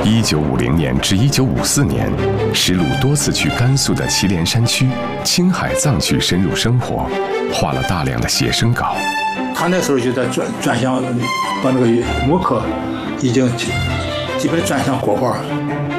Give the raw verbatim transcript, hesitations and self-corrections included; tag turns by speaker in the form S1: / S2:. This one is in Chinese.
S1: 一九五零年至一九五四年，石鲁多次去甘肃的祁连山区、青海藏区深入生活，画了大量的写生稿。
S2: 他那时候就在转转向，把那个木刻已经基本转向国画。